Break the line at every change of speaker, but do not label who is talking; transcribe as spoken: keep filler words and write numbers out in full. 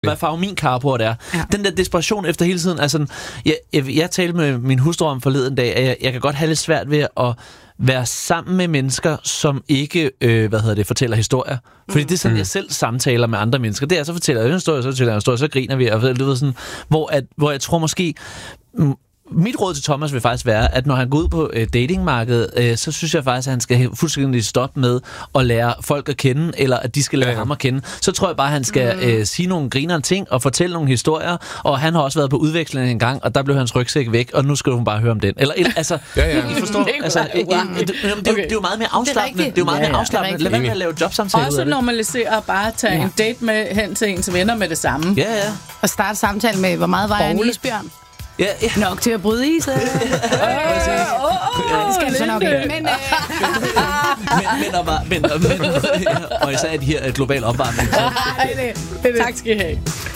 hvad farve min carport er. Ja. Den der desperation efter hele tiden, altså, jeg, jeg, jeg talte med min hustru om forleden dag, at jeg, jeg kan godt have lidt svært ved at være sammen med mennesker, som ikke, øh, hvad hedder det, fortæller historier. Fordi det er sådan, mm. jeg selv samtaler med andre mennesker. Det er, så fortæller jeg en historie, så fortæller jeg en historie, så griner vi, og du ved sådan, hvor, at, hvor jeg tror måske... Mm, mit råd til Thomas vil faktisk være, at når han går ud på øh, datingmarkedet, øh, så synes jeg faktisk, at han skal fuldstændig stoppe med at lære folk at kende, eller at de skal lære ja, ja. ham at kende. Så tror jeg bare, at han skal mm. øh, sige nogle grinerende ting og fortælle nogle historier, og han har også været på udveksling en gang, og der blev hans rygsæk væk, og nu skal hun bare høre om den. Eller, eller altså, ja, ja. I forstår, altså, øh, øh, det, det, det, okay. det er jo meget mere afslappende. Det er, det er jo meget ja, ja. mere afslappende. Lad være med at lave jobsamtaler.
Også normalisere bare at tage ja. en date med hen til ens venner med det samme.
Ja, ja.
Og starte samtalen med, hvor meget vejer en isbjørn?
Ja, ja.
Nok til at bryde is. Det skal det så nok ikke. Men,
men, men, men, men, og især de her globale opvarmning.
Tak skal I have.